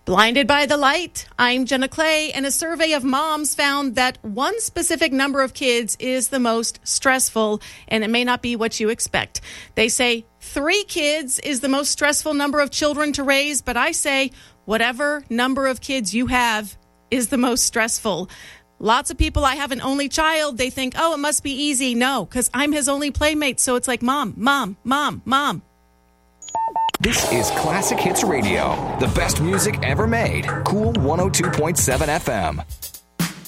Blinded by the Light. I'm Jenna Clay, and a survey of moms found that one specific number of kids is the most stressful, and it may not be what you expect. They say 3 kids is the most stressful number of children to raise, but I say whatever number of kids you have is the most stressful. Lots of people, I have an only child, they think, oh, it must be easy. No, because I'm his only playmate, so it's like mom, mom, mom, mom. This is Classic Hits Radio, the best music ever made. Cool 102.7 FM.